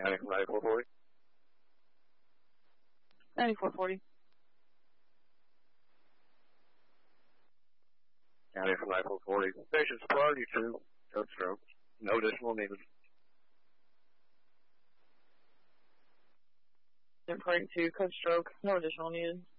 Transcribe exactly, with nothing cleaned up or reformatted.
County from ninety-four forty. ninety-four forty. County from ninety-four forty. Patient's priority two. Third stroke. No additional needed. Priority two, code stroke. No additional needed.